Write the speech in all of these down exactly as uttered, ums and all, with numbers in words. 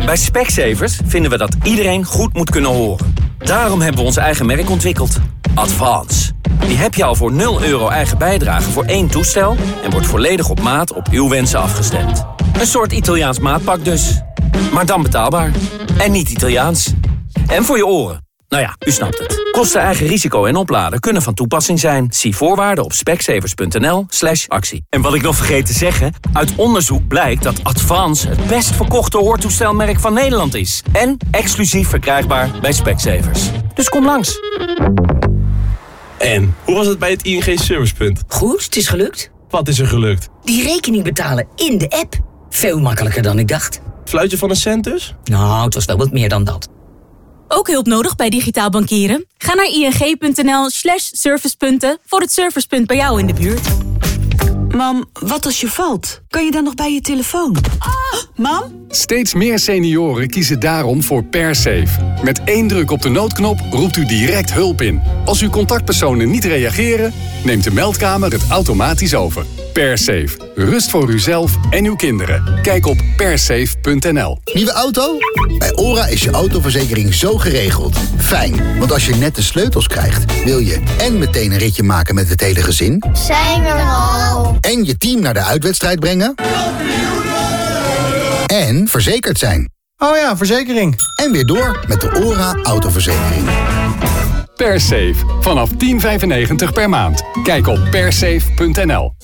Bij Specsavers vinden we dat iedereen goed moet kunnen horen. Daarom hebben we ons eigen merk ontwikkeld. Advance. Die heb je al voor nul euro eigen bijdrage voor één toestel... en wordt volledig op maat op uw wensen afgestemd. Een soort Italiaans maatpak dus. Maar dan betaalbaar. En niet Italiaans. En voor je oren. Nou ja, u snapt het. Kosten, eigen risico en opladen kunnen van toepassing zijn. Zie voorwaarden op specsavers.nl slash actie. En wat ik nog vergeet te zeggen... uit onderzoek blijkt dat Advance het best verkochte hoortoestelmerk van Nederland is. En exclusief verkrijgbaar bij Specsavers. Dus kom langs. En, hoe was het bij het I N G Servicepunt? Goed, het is gelukt. Wat is er gelukt? Die rekening betalen in de app. Veel makkelijker dan ik dacht. Fluitje van een cent dus? Nou, het was wel wat meer dan dat. Ook hulp nodig bij digitaal bankieren? Ga naar ing.nl slash servicepunten voor het servicepunt bij jou in de buurt. Mam, wat als je valt? Kan je dan nog bij je telefoon? Ah, mam? Steeds meer senioren kiezen daarom voor PerSafe. Met één druk op de noodknop roept u direct hulp in. Als uw contactpersonen niet reageren, neemt de meldkamer het automatisch over. PerSafe. Rust voor uzelf en uw kinderen. Kijk op persafe punt n l. Nieuwe auto? Bij ORA is je autoverzekering zo geregeld. Fijn, want als je net de sleutels krijgt... wil je en meteen een ritje maken met het hele gezin... Zijn we al. En je team naar de uitwedstrijd brengen... En verzekerd zijn. Oh ja, verzekering. En weer door met de ORA autoverzekering. PerSafe. Vanaf tien vijfennegentig per maand. Kijk op persafe punt n l.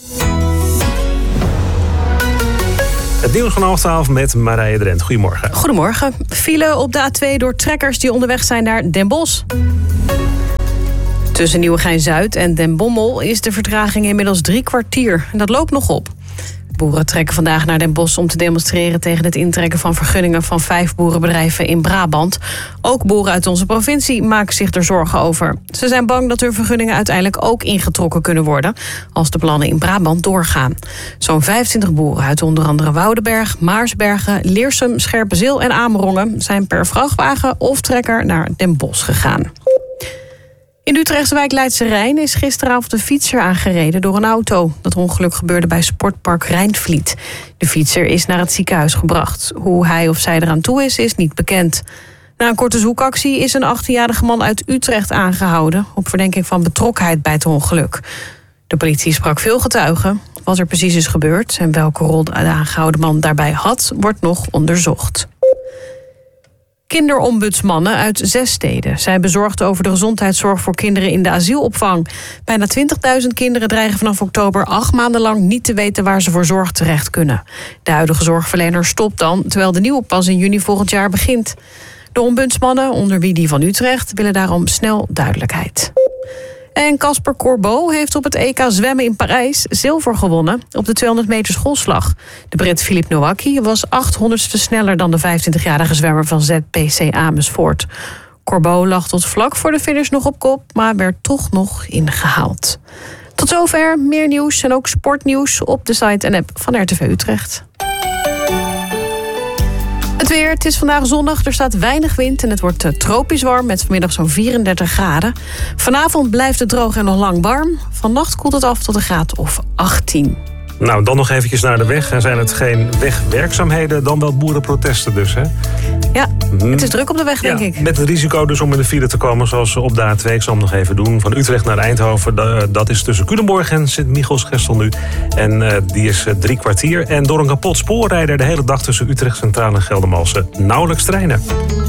Het nieuws van half twaalf met Marije Drent. Goedemorgen. Goedemorgen. File op de A twee door trekkers die onderweg zijn naar Den Bosch. Tussen Nieuwegein-Zuid en Den Bommel is de vertraging inmiddels drie kwartier. En dat loopt nog op. Boeren trekken vandaag naar Den Bosch om te demonstreren tegen het intrekken van vergunningen van vijf boerenbedrijven in Brabant. Ook boeren uit onze provincie maken zich er zorgen over. Ze zijn bang dat hun vergunningen uiteindelijk ook ingetrokken kunnen worden als de plannen in Brabant doorgaan. Zo'n vijfentwintig boeren uit onder andere Woudenberg, Maarsbergen, Leersum, Scherpenzeel en Amerongen zijn per vrachtwagen of trekker naar Den Bosch gegaan. In de Utrechtse wijk Leidse Rijn is gisteravond een fietser aangereden door een auto. Dat ongeluk gebeurde bij sportpark Rijnvliet. De fietser is naar het ziekenhuis gebracht. Hoe hij of zij eraan toe is, is niet bekend. Na een korte zoekactie is een achttienjarige man uit Utrecht aangehouden op verdenking van betrokkenheid bij het ongeluk. De politie sprak veel getuigen. Wat er precies is gebeurd en welke rol de aangehouden man daarbij had, wordt nog onderzocht. Kinderombudsmannen uit zes steden zijn bezorgd over de gezondheidszorg voor kinderen in de asielopvang. Bijna twintigduizend kinderen dreigen vanaf oktober acht maanden lang niet te weten waar ze voor zorg terecht kunnen. De huidige zorgverlener stopt dan, terwijl de nieuwe pas in juni volgend jaar begint. De ombudsmannen, onder wie die van Utrecht, willen daarom snel duidelijkheid. En Casper Corbeau heeft op het E K zwemmen in Parijs zilver gewonnen op de tweehonderd meter schoolslag. De Brit Philippe Nowacki was achthonderdste sneller dan de vijfentwintigjarige zwemmer van Z P C Amersfoort. Corbeau lag tot vlak voor de finish nog op kop, maar werd toch nog ingehaald. Tot zover, meer nieuws en ook sportnieuws op de site en app van R T V Utrecht. Het weer, het is vandaag zonnig, er staat weinig wind en het wordt tropisch warm met vanmiddag zo'n vierendertig graden. Vanavond blijft het droog en nog lang warm. Vannacht koelt het af tot een graad of achttien. Nou, dan nog eventjes naar de weg. En zijn het geen wegwerkzaamheden, dan wel boerenprotesten dus, hè? Ja, het is druk op de weg, denk ja, ik. Met het risico dus om in de file te komen, zoals op de A twee. Ik zal hem nog even doen. Van Utrecht naar Eindhoven, dat is tussen Culemborg en Sint-Michielsgestel nu. En uh, die is uh, drie kwartier. En door een kapot spoor rijden de hele dag tussen Utrecht Centraal en Geldermalsen nauwelijks treinen.